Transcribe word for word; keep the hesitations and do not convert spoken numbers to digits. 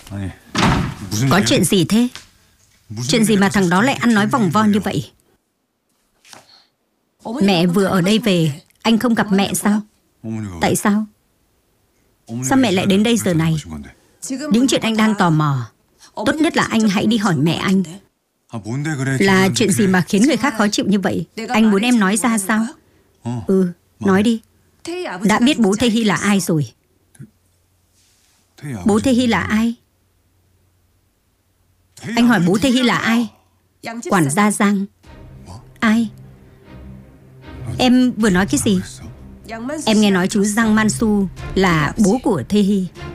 Có chuyện gì thế? Chuyện gì mà thằng đó lại ăn nói vòng vo như vậy? Mẹ vừa ở đây về, anh không gặp mẹ sao? Tại sao? Sao mẹ lại đến đây giờ này? Những chuyện anh đang tò mò, tốt nhất là anh hãy đi hỏi mẹ anh. Là chuyện gì mà khiến người khác khó chịu như vậy? Anh muốn em nói ra sao? Ừ, nói đi. Đã biết bố Thê Hy là ai rồi? Bố Thê Hy là ai? Anh hỏi bố Thê Hy là ai? Quản gia Giang. Ai? Em vừa nói cái gì? Em nghe nói chú Giang Mansu là bố của Thê Hy.